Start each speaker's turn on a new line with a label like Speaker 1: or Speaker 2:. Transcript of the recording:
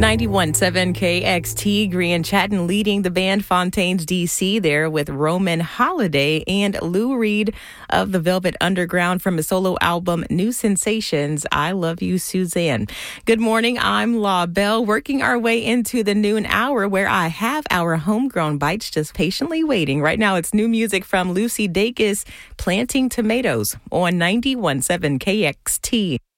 Speaker 1: 91.7 KXT, Grian Chatton leading the band Fontaines DC there with Roman Holiday and Lou Reed of the Velvet Underground from his solo album New Sensations, I Love You, Suzanne. Good morning, I'm La Belle, working our way into the noon hour where I have our homegrown bites just patiently waiting. Right now it's new music from Lucy Dacus, Planting Tomatoes on 91.7 KXT.